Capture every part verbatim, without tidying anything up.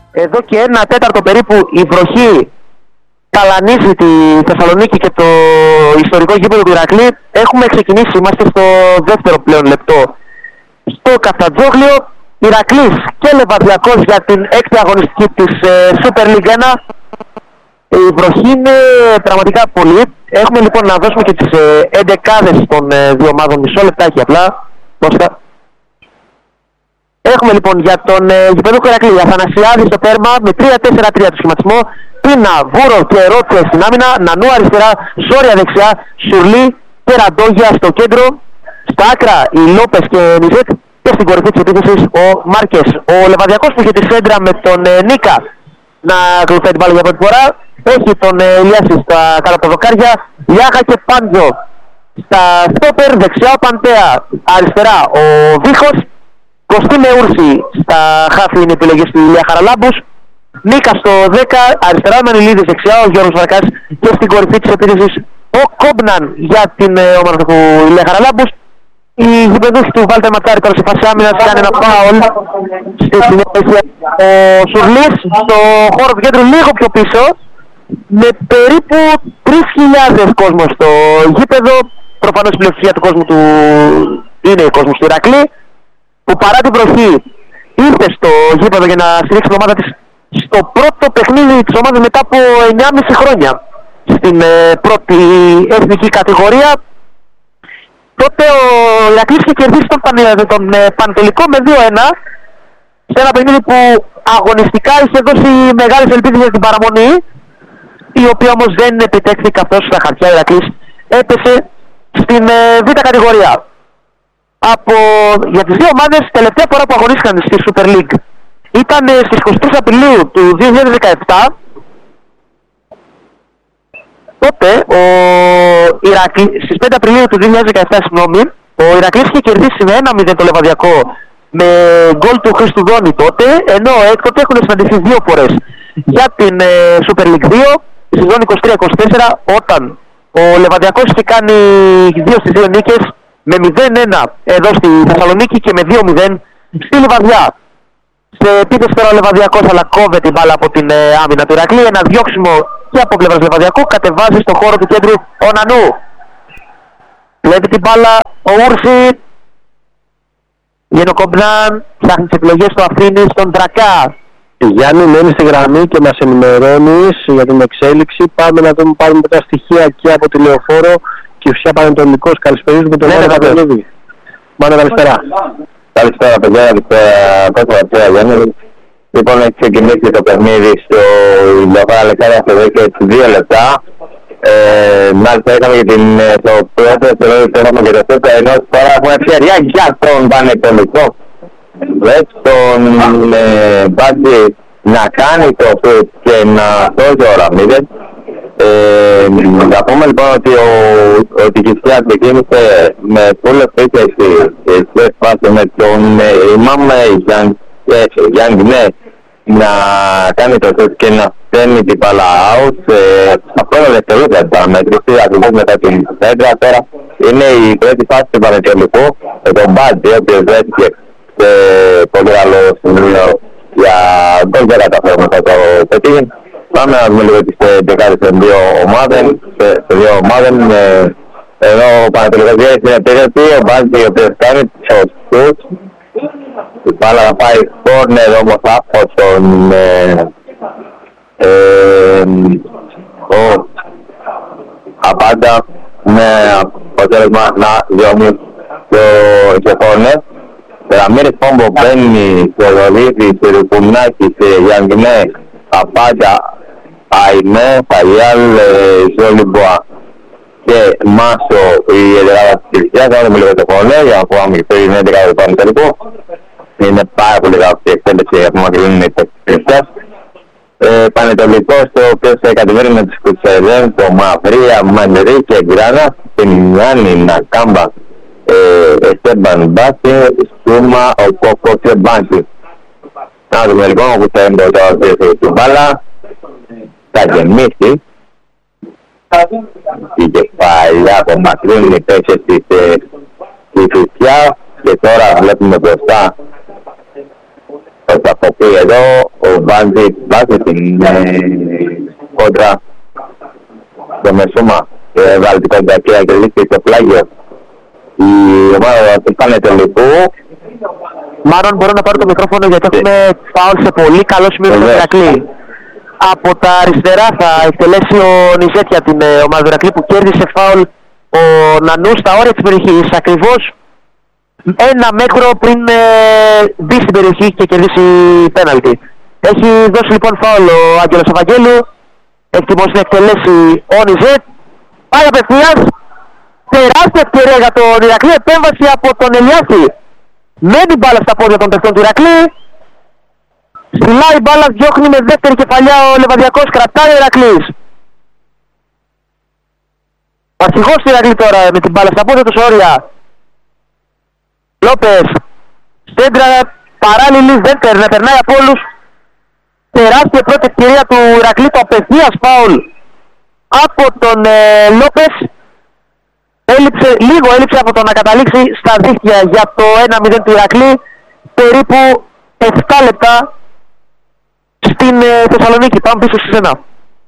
εδώ και ένα τέταρτο περίπου η βροχή ταλανίζει τη Θεσσαλονίκη και το ιστορικό γήπεδο του Ηρακλή. Έχουμε ξεκινήσει, είμαστε στο δεύτερο πλέον λεπτό στο Καφτατζόγλιο. Ηρακλής και Λεβαδιακός για την έκτη αγωνιστική της ε, Super League ένα. Η βροχή είναι πραγματικά πολύ. Έχουμε λοιπόν να δώσουμε και τις ε, εντεκάδες των ε, δύο ομάδων. Μισό λεπτάκι απλά. Πόστα. Έχουμε λοιπόν για τον ε, γηπεδούχο Ηρακλή Αθανασιάδη στο τέρμα με τρία τέσσερα τρία το σχηματισμό. Πίνα, Βούρο και Ρότσε στην άμυνα. Νανού αριστερά, Σόρια δεξιά, Σουρλί και Ραντόγια στο κέντρο. Στα άκρα οι Λόπες και Νιζέκ. Και στην κορυφή της επίθεσης ο Μάρκες. Ο Λεβαδιακός που είχε τη σέντρα με τον ε, Νίκα να ακολουθάει την μπάλα για πρώτη φορά. Έχει τον ε, Ηλιάση στα κάτω από τα δοκάρια. Λιάγα και Πάντζο στα στόπερ. Δεξιά ο Παντέα. Αριστερά ο Βίχος. Κωστή Μεούρση στα χάφη είναι επιλογές του Ηλία Χαραλάμπους. Νίκα στο δέκα. Αριστερά ο Μανιλίδης. Δεξιά ο Γιώργος Βαρκάς. Και στην κορυφή της επίθεσης ο Κόμπναν για την ε, ομάδα του Ηλία Χαραλάμπους. Οι γηπεδούχοι του Βάλτερ Ματάρη τώρα σε φάση άμυνας κάνει ένα φάουλ. Στη συνέχεια ο Σουρλής στο χώρο του κέντρου λίγο πιο πίσω με περίπου τρεις χιλιάδες κόσμο στο γήπεδο. Προφανώς η πλειοψηφία του κόσμου του είναι ο κόσμος του Ηρακλή, που παρά την βροχή ήρθε στο γήπεδο για να στηρίξει την ομάδα της στο πρώτο παιχνίδι της ομάδας μετά από εννιά και μισό χρόνια στην ε, πρώτη εθνική κατηγορία. Τότε ο Ηρακλής είχε κερδίσει τον, Παν, τον ε, Πανετολικό με δύο ένα σε ένα παιχνίδι που αγωνιστικά είχε δώσει μεγάλες ελπίδες για την παραμονή, η οποία όμως δεν επιτέχθη, καθώς στα χαρτιά ο Ηρακλής έπεσε στην ε, β' κατηγορία. Από, για τις δύο ομάδες, τελευταία φορά που αγωνίστηκαν στη Super League ήταν ε, στις είκοσι τρεις Απριλίου του δύο χιλιάδες δεκαεπτά. Τότε, ο Ηρακλής, στις πέντε Απριλίου του δύο χιλιάδες δεκαεπτά, συγγνώμη, ο Ηρακλής είχε κερδίσει με ένα μηδέν το Λεβαδιακό με γκολ του Χριστουδόνη τότε, ενώ έκτοτε έχουν συναντηθεί δύο φορές για την ε, Super League δύο, τη σεζόν είκοσι τρία είκοσι τέσσερα, όταν ο Λεβαδιακός είχε κάνει δύο στις δύο νίκες με μηδέν ένα εδώ στη Θεσσαλονίκη και με δύο μηδέν στη Λιβαδιά. Σε επίθεση τώρα ο Λεβαδιακός, αλλά κόβεται την μπάλα από την ε, άμυνα του Ηρακλή. Ένα διώξιμο και από πλευράς Λεβαδιακού, κατεβάζει στον χώρο του κέντρου ο Νανού. Βλέπει την μπάλα ο Ούρση. Βγαίνει ο Κομπνάν, ψάχνει τις επιλογές, το αφήνει στον Δρακά. Γιάννη, μένει στη γραμμή και μας ενημερώνεις για την εξέλιξη. Πάμε να δούμε, πάρουμε τα στοιχεία και από τη Λεωφόρο και ουσία Πανετολικός. Καλησπέριζουμε τον Μάνα Καπελίδη. Μάνα, καλησπέρα. Καλησπέρα παιδιά, καλησπέρα Γιάννη. Λοιπόν, έχει ξεκινήσει το παιχνίδι στο Λεωφόρο Αλεξάνδρας εδώ και δύο λεπτά. Ε, μάλιστα είχαμε και την, το πρώτο δευτερόλεπτο είχαμε και το τέτοιο, ενώ τώρα έχουμε ευκαιρία για τον Πανετολικό. Βλέπει τον ε, Μπάτζη να κάνει το σουτ και να σώζει ο Ραμίδες. Ε, θα πούμε λοιπόν ότι ο, ο Τικιστιάς ξεκίνησε με full efficiency σε φάση με τον Ιμάμ Γιάνγκ να κάνει το σουτ και να στέλνει την μπάλα out στα πρώτα δευτερόλεπτα της παραμέτρησης, ακριβώς μετά την σέντρα. Τώρα είναι η τρίτη φάση του Πανετολικού με τον Μπάτζη, ο οποίος βρέθηκε σε πολύ καλό σημείο για γκολ, δεν καταφέρουμε να το πετύχει. Πάμε να δούμε λίγο τις δεκάδες των δύο ομάδων. Σε δύο ομάδων εδώ ο Πανετολικός βγαίνει στην επίθεση, ο Μπάτζη ο οποίος κάνει το σουτ. Η μπάλα θα πάει κόρνερ όμως από τον ο Απάντα με αποτέλεσμα να διώχνει το κόρνερ. Ραμίρες Πόμπο μπαίνει στο Ρολίδι, σε Ρουπουνάκη, σε Γιάνγκνε, Απάντα, Αϊμέ, Φαγιάλ, Ζολιμποά και Μάσο η Ελλάδα της Κυριακής. Θα δούμε λίγο το κόρνερ για να πούμε και το είναι έντεκα του Πανετολικού. Είναι πάρα πολύ καλή η εκτέλεση από μακρινή τεχνικές. Ε, Πανετολικός, το οποίο σε κατηγορεί με τις Κουτσερέν, το Μαυρία, Μαντερή και Γκράνα, την Ιάννη Νακάμπα, Εστέμπαν Μπάση, Στούμα, ο Κόκο και Μπάνση. Να δούμε λοιπόν ο Κουτσερέν το τώρα του μπάλα, θα γεμίσει. Η κεφαλιά από μακρινή τεχνικές στη φυσιά και τώρα βλέπουμε μπροστά. Θα πω πει εδώ, ο βάζει, βάζει την ε, κόντρα στο Μεσούμα και βάλει την κόντρα και κερδίσει το πλάγιο. Η ομάδα του Πανετολικού. Μάρον, μπορώ να πάρω το μικρόφωνο γιατί έχουμε φάουλ σε πολύ καλό σημείο στο Ηρακλή. Από τα αριστερά θα εκτελέσει ο Νιζέτ για την ε, ομάδα του Ηρακλή που κέρδισε φάουλ ο Νανού στα όρια της περιοχής. Ακριβώς ένα μέτρο πριν ε, μπει στην περιοχή και κερδίσει πέναλτι. Έχει δώσει λοιπόν φάουλ ο Άγγελος Ευαγγέλου. Έτοιμος να εκτελέσει ο Νιζέτ. Πάει απευθείας. Τεράστια ευκαιρία για τον Ηρακλή. Επέμβαση από τον Ελιάθη. Μένει μπάλα στα πόδια των παιχτών του Ηρακλή. Στυλάει η μπάλα, διώχνει με δεύτερη κεφαλιά ο Λεβαδιακός. Κρατάει ο Ηρακλής. Ο αρχηγός του Ηρακλή τώρα με την μπάλα στα πόδια του όρια. Λόπες. Στέντρα παράλληλη, δεν περνάει από όλους. Τεράστια πρώτη ευκαιρία του Ηρακλή. Το απευθείας φάουλ από τον ε, Λόπες. Έλειψε, λίγο έλειψε από το να καταλήξει στα δίχτυα για το ένα μηδέν του Ηρακλή. Περίπου επτά λεπτά στην ε, Θεσσαλονίκη. Πάμε πίσω στη σένα.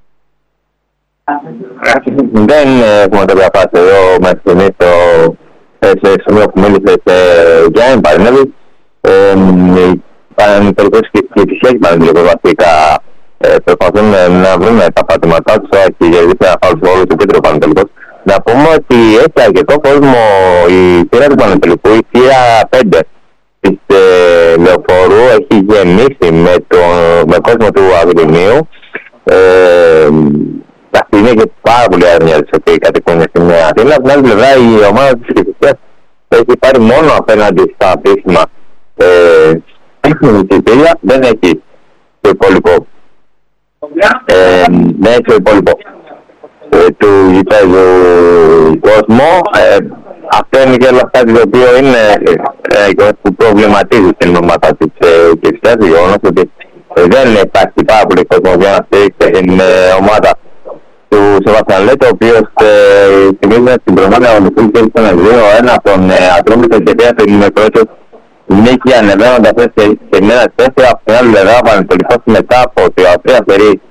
Δεν έχουμε το διαπάσει εδώ μέχρι στιγμής σε σημείο που μίλησε σε Γιάννη Παρνεύη. Πανετολικός και η Φυσιακή Πανετολικός βασικά προσπαθούν να βρουν τα πατήματά τους και γιατί θα φάλουν όλο το κέντρο Πανετολικός. Να πούμε ότι έχει αρκετό κόσμο η θύρα του Πανετολικού, η θύρα πέντε της ε, Λεωφόρου έχει γεννήσει με, το, με κόσμο του Αγρινίου. Ε, τα στιγμή έχει πάρα πολύ άρνοιες ότι κατοικούν στην Αθήνα. Από την άλλη πλευρά η ομάδα της Κηφισιάς έχει πάρει μόνο απέναντι στα επίσημα εισιτήρια, δεν έχει το υπόλοιπο. Ε, δεν έχει το υπόλοιπο ε, του γηπέδου κόσμου. Ε, αυτό είναι και ένα κάτι το οποίο είναι ε, που προβληματίζει την ομάδα της ε, Κηφισιάς, το γεγονός ότι ε, δεν υπάρχει πάρα πολύ κόσμο για να στηρίξει την ε, ομάδα του Σεβαστιανλέτ, ο οποίος θυμίζει στην προηγούμενη αγωνιστική και στον δύο ένα από τον Ατρόμητο και πέρα την πρώτη νίκη ανεβαίνοντας σε ένα τέσσερα. Από την άλλη πλευρά ο Πανετολικός μετά από τρία περί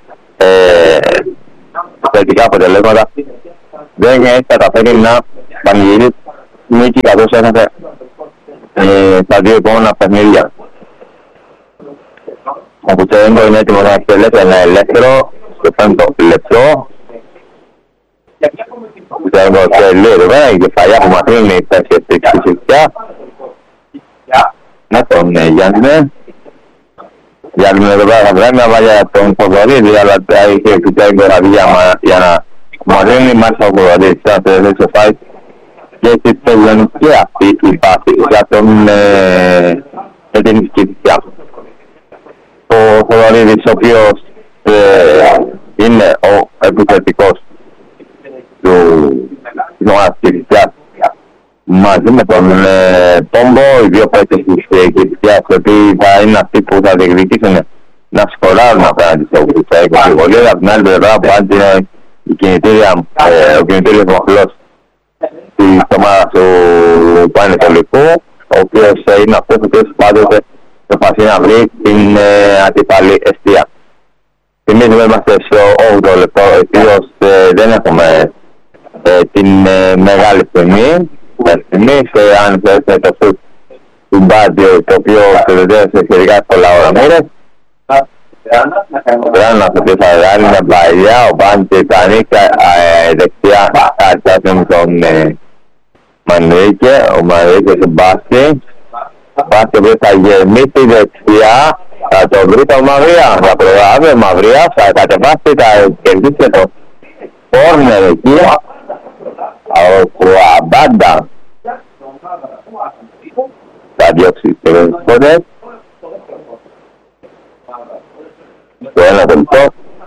θετικά αποτελέσματα δεν έχει καταφέρει να πανηγυρίσει νίκη καθώς έχασε στα δύο επόμενα παιχνίδια. Ο Κουτσερέγκο είναι έτοιμος να εκτελέσει ένα ελεύθερο στο πέμπτο λεπτό. Κουτσερέγκο θέλει εδώ πέρα, η κεφαλιά που μαθαίνουν οι πέσεις της Κηφισιάς. Να τον Γιάννη. Γιάννη εδώ πέρα θα πρέπει να βάλει τον Θοδωρίδη, αλλά είχε ο Κουτσερέγκο για να μαθαίνουν η Μάρσα ο Θοδωρίδης. Θα θέλει σε φάει και στη Θεσσαλονίκη αυτή η πάση για την Κηφισιά. Ο Θοδωρίδης, ο οποίος ε, είναι ο επιθετικός του ομάδας της Κηφισιάς μαζί με τον ε, Τόμπο, οι δύο παίκτες της Κηφισιάς, οι οποίοι θα είναι αυτοί που θα διεκδικήσουν να σκοράρουν απέναντι στο Κουτσερέγκο. Από την άλλη πλευρά που άντια η κινητήρια, ε, ο κινητήριος μοχλός της ομάδας του Πανετολικού, ο οποίος ε, είναι αυτός ο οποίος πάντοτε προσπαθεί να βρει την ε, αντίπαλη εστία. Θυμίζουμε είμαστε στο όγδοο λεπτό, ευτυχώς ε, δεν έχουμε ε, την ε, μεγάλη στιγμή. Στιγμής, ε, αν θέλετε το σουτ του Μπάντιο, το οποίο συνδέεται σε σχετικά εύκολα οραμούρες. Ο Βράνος ο οποίος θα κάνει μια παλιά, ο Μπάντιο θα ανοίξει ε, δεξιά, αρχιάζει με τον ε, Μανρίκε, ο Μανρίκε στον Μπάστη. Μπάστη ο οποίος θα γεμίσει δεξιά, θα το βρει το Μαυρία, θα προλάβει ο Μαυρίας, θα κατεβάσει, θα κερδίσει το κόρνερ εκεί, ο Κουαμπάντα θα διώξει τις πόδες στο ένα τελικό.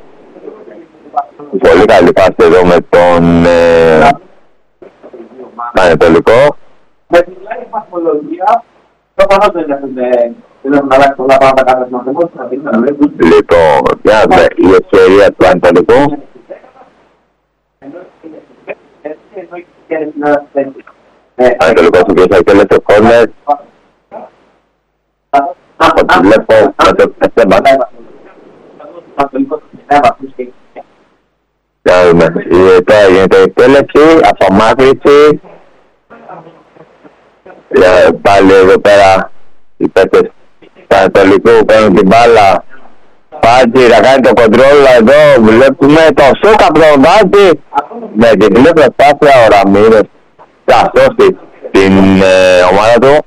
Πολύ καλή φάση εδώ με τον Πανετολικό. Με την λαϊκή βαθμολογία προφανώς δεν έχουν αλλάξει πολλά πράγματα κάθε μαθηματικός. Λοιπόν, για να δούμε η ευκαιρία του Πανετολικού. Πανετολικός ο οποίος θα εκτελέσει το κόρνερ. Από τη βλέπω με το Εστέμπαν. Κάνουμε. Τώρα γίνεται η εκτέλεση, απομάκρυνση. Πάλι εδώ πέρα οι παίκτες του Ανατολικού παίρνουν την μπάλα. Πάτσι να κάνει το κοντρόλ, εδώ βλέπουμε το σούτ από τον Πάτσι. Με την κλή προσπάθεια ο Ραμίρες θα σώσει την ε, ομάδα του.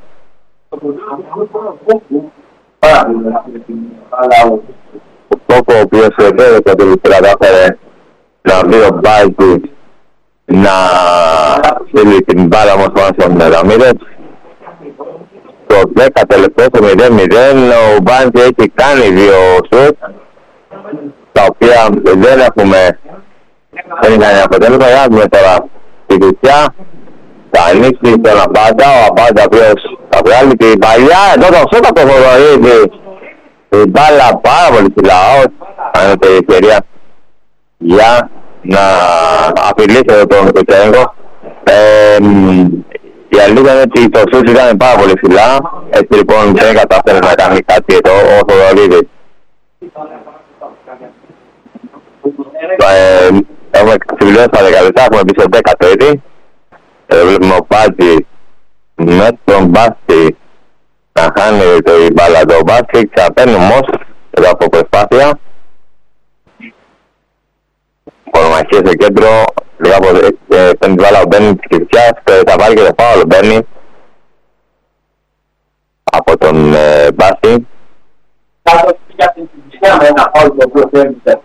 Ο Κόκο ο οποίος εδώ το τελευταίο κατάφερε να βρει ο Πάτσι να στείλει την μπάλα όμως πάνω στον Ραμίρες. Το δέκα τελευταίο στο μηδέν μηδέν ο Μπάντζη έχει κάνει δύο σουτ τα οποία δεν έχουμε δεν είχαν αποτέλεσμα. Για να δούμε τώρα τη δουλειά θα ανοίξει στον Αμπάντα, ο Αμπάντα ο οποίος θα βγάλει την παλιά εδώ το σούτ από το Θοδωρίδη την μπάλα πάρα πολύ ψηλά θα είναι η ευκαιρία για να απειλήσει εδώ τον Κοτσέγκο. Η αλήθεια είναι ότι το σούτ ήταν πάρα πολύ ψηλά, έτσι λοιπόν δεν κατάφερε να κάνει κάτι εδώ ο Θοδωρίδης. Ε, έχουμε συμπληρώσει τα δέκα λεπτά, έχουμε πει σε δέκα το ήδη. Εδώ βλέπουμε ο Πάτσι με τον Μπάστη να χάνει το μπάλα το Μπάστη, ξαναπαίρνει όμως εδώ από προσπάθεια. Ονομαχίες στο κέντρο, λίγα από την μπάλα ο Μπέννη της Κυρσιάς, θα βάλει και το φάουλ ο Μπέννη από τον ε, Μπάστη. Κάτω για την Κυρσιά με ένα φάουλ το οποίο θέλησε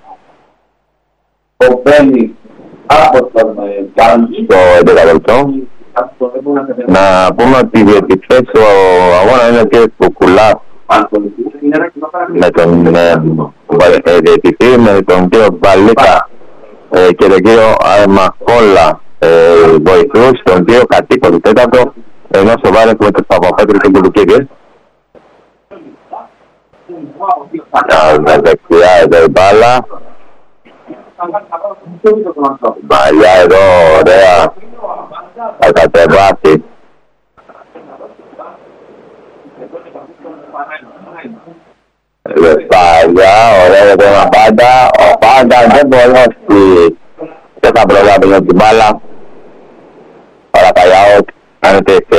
ο Μπέννη από τον Μπάνκι. Στο έντεκα λεπτό. Να πούμε ότι η θέση του αγώνα είναι ο κ. Κουκουλά με τον διαιτητή, με τον κ. Βαλίκα ε, και τον κύριο Αρμακόλα ε, βοηθούς, τον κύριο Κατοίκο του τέταρτο, ενώ στο Βάρες με τον Παπαπέτρου και τον Κούκκιδη. Με δεξιά εδώ η μπάλα. Μαλλιά εδώ, ωραία. Θα κατεβάσει. Λεφτάγια, ωραία για τον Απάντα. Ο Πάντα δεν μπορεί να στη... δεν θα προλάβει την μπάλα. Παραπαγιά, out. Κάνετε